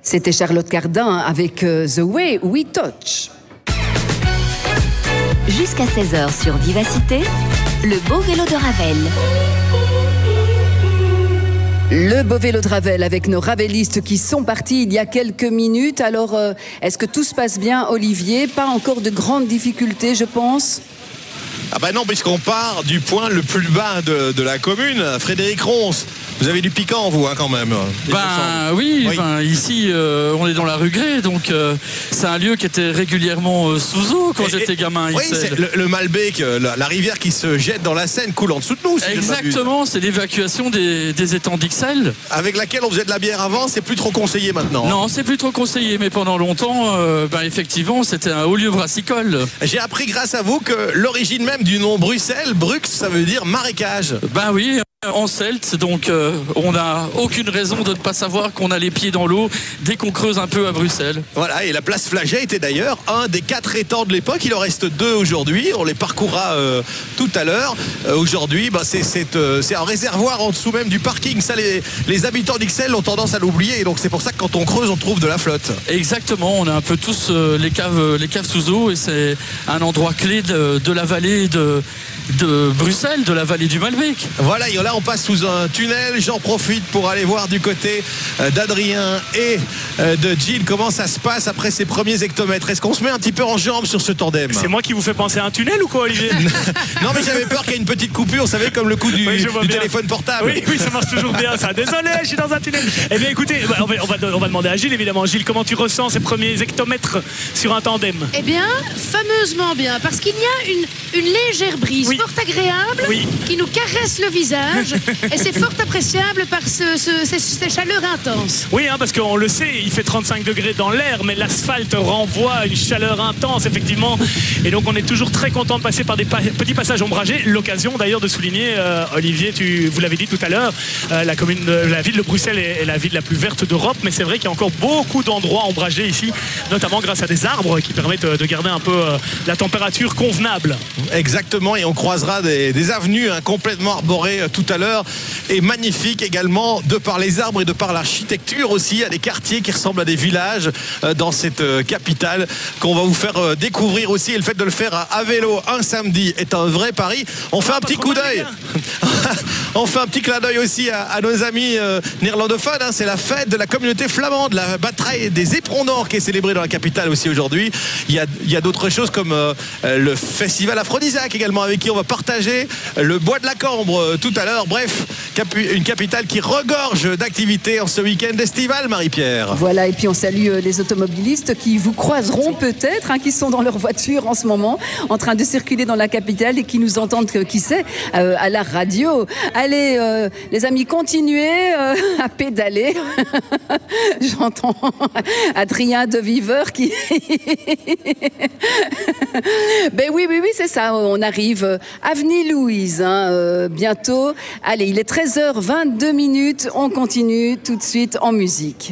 C'était Charlotte Cardin avec The Way We Touch. Jusqu'à 16h sur Vivacité, le beau vélo de Ravel. Le beau vélo de Ravel avec nos ravelistes qui sont partis il y a quelques minutes. Alors, est-ce que tout se passe bien, Olivier? Pas encore de grandes difficultés, je pense. Ah bah non, puisqu'on part du point le plus bas de la commune. Frédéric Ronce, vous avez du piquant, vous, hein, quand même. Oui. Ici, on est dans la rue Grès, donc c'est un lieu qui était régulièrement sous eau quand j'étais gamin. Oui, c'est le Malbec, la rivière qui se jette dans la Seine, coule en dessous de nous. Exactement, c'est l'évacuation des étangs d'Ixelles. Avec laquelle on faisait de la bière avant, c'est plus trop conseillé maintenant. Non, c'est plus trop conseillé, mais pendant longtemps, effectivement, c'était un haut lieu brassicole. J'ai appris grâce à vous que l'origine même du nom Bruxelles, Brux, ça veut dire marécage. Ben oui, en celte, donc on n'a aucune raison de ne pas savoir qu'on a les pieds dans l'eau dès qu'on creuse un peu à Bruxelles. Voilà, et la place Flagey était d'ailleurs un des 4 étangs de l'époque. Il en reste 2 aujourd'hui, on les parcourra tout à l'heure. Aujourd'hui, c'est un réservoir en dessous même du parking. Ça, les habitants d'Ixelles ont tendance à l'oublier, et donc c'est pour ça que quand on creuse, on trouve de la flotte. Exactement, on a un peu tous les caves sous eau, et c'est un endroit clé de la vallée de Bruxelles, de la vallée du Malbec. Voilà, et là on passe sous un tunnel. J'en profite pour aller voir du côté d'Adrien et de Gilles comment ça se passe après ces premiers hectomètres. Est-ce qu'on se met un petit peu en jambes sur ce tandem? C'est moi qui vous fais penser à un tunnel ou quoi, Olivier? Non, mais j'avais peur qu'il y ait une petite coupure, vous savez, comme le coup du téléphone portable. Oui, ça marche toujours bien, ça. Désolé, je suis dans un tunnel. Eh bien écoutez, on va demander à Gilles, évidemment. Gilles, comment tu ressens ces premiers hectomètres sur un tandem? Eh bien, fameusement bien, parce qu'il y a une légère brise fort agréable qui nous caresse le visage, et c'est fort appréciable par ces chaleurs intenses. Oui, parce qu'on le sait, il fait 35 degrés dans l'air, mais l'asphalte renvoie une chaleur intense, effectivement, et donc on est toujours très content de passer par des petits passages ombragés. L'occasion d'ailleurs de souligner, Olivier, vous l'avez dit tout à l'heure, la ville de Bruxelles est la ville la plus verte d'Europe, mais c'est vrai qu'il y a encore beaucoup d'endroits ombragés ici, notamment grâce à des arbres qui permettent de garder un peu la température convenable. Exactement, et on croisera des avenues complètement arborées tout à l'heure, et magnifiques également de par les arbres et de par l'architecture aussi. Il y a des quartiers qui ressemblent à des villages dans cette capitale qu'on va vous faire découvrir aussi, et le fait de le faire à vélo un samedi est un vrai pari. On fait un petit coup d'œil. On fait un petit clin d'œil aussi à nos amis néerlandophones. C'est la fête de la communauté flamande, la bataille des éperons d'or qui est célébrée dans la capitale aussi aujourd'hui. Il y a d'autres choses comme le festival Aphrodisiaque également, avec qui on va partager le bois de la Cambre tout à l'heure. Bref, une capitale qui regorge d'activités en ce week-end estival, Marie-Pierre. Voilà, et puis on salue les automobilistes qui vous croiseront peut-être, qui sont dans leur voiture en ce moment, en train de circuler dans la capitale et qui nous entendent, qui sait, à la radio. Allez, les amis, continuez à pédaler. J'entends Adrien de Viveur qui... Ben oui, c'est ça, on arrive avenue Louise, bientôt. Allez, il est 13h22, on continue tout de suite en musique.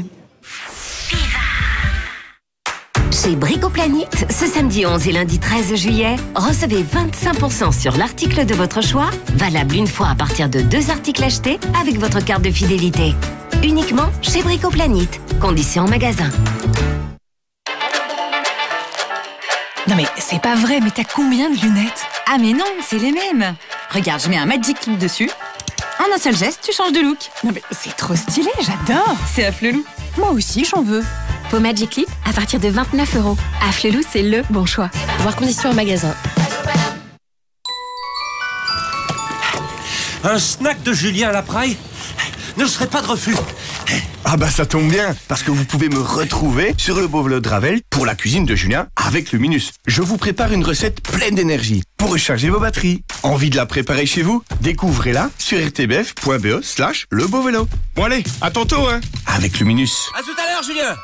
Chez Bricoplanet, ce samedi 11 et lundi 13 juillet, recevez 25% sur l'article de votre choix, valable une fois à partir de 2 articles achetés avec votre carte de fidélité. Uniquement chez Bricoplanet. Conditions en magasin. Non mais c'est pas vrai, mais t'as combien de lunettes? Ah mais non, c'est les mêmes. Regarde, je mets un Magic Clip dessus. En un seul geste, tu changes de look. Non mais c'est trop stylé, j'adore. C'est Afflelou. Moi aussi, j'en veux. Pour Magic Clip, à partir de 29 €. Afflelou, c'est le bon choix. Voir conditions en magasin. Un snack de Julien à la Praille ne serait pas de refus. Ah bah ça tombe bien, parce que vous pouvez me retrouver sur le beau vélo de Ravel pour la cuisine de Julien avec Luminus. Je vous prépare une recette pleine d'énergie pour recharger vos batteries. Envie de la préparer chez vous? Découvrez-la sur rtbf.be/lebeauvélo. Bon allez, à tantôt avec Luminus. À tout à l'heure, Julien.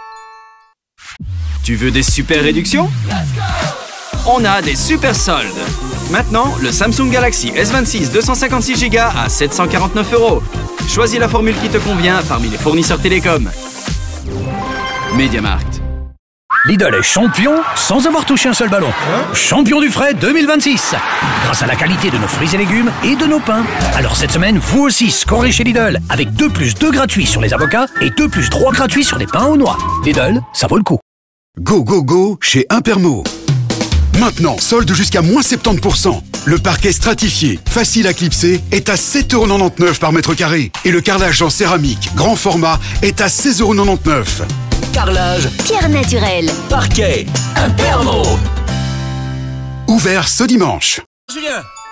Tu veux des super réductions? On a des super soldes. Maintenant, le Samsung Galaxy S26 256 Go à 749 €. Choisis la formule qui te convient parmi les fournisseurs télécoms. MediaMarkt. Lidl est champion sans avoir touché un seul ballon. Champion du frais 2026. Grâce à la qualité de nos fruits et légumes et de nos pains. Alors cette semaine, vous aussi scorez chez Lidl avec 2 + 2 gratuits sur les avocats et 2 + 3 gratuits sur les pains aux noix. Lidl, ça vaut le coup. Go, go, go chez Impermo. Maintenant, solde jusqu'à moins 70%. Le parquet stratifié, facile à clipser, est à 7,99€ par mètre carré. Et le carrelage en céramique, grand format, est à 16,99€. Carrelage, Pierre naturelle, parquet, Impermo. Ouvert ce dimanche. Julien,